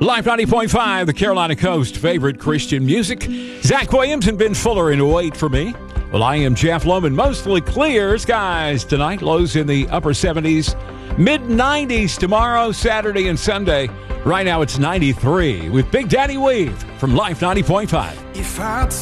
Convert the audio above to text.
Life 90.5, the Carolina Coast favorite Christian music. Zach Williams and Ben Fuller in Wait For Me. Well, I am Jeff Loman. Mostly clear skies tonight. Lows in the upper 70s. Mid-90s tomorrow, Saturday and Sunday. Right now it's 93 with Big Daddy Weave from Life 90.5. If I'd